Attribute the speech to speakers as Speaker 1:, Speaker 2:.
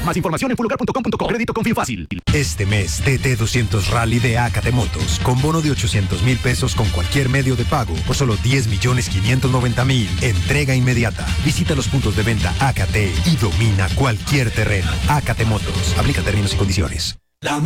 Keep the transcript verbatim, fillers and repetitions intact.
Speaker 1: Más información en pulgar punto com punto co. Crédito con Fin Fácil.
Speaker 2: Este mes, T T doscientos Rally de Acate Motos, con bono de ochocientos mil pesos con cualquier medio de pago, por solo diez millones quinientos noventa mil. Entrega inmediata. Visita los puntos de venta Acate y domina cualquier terreno. Acate Motos. Aplica términos y condiciones.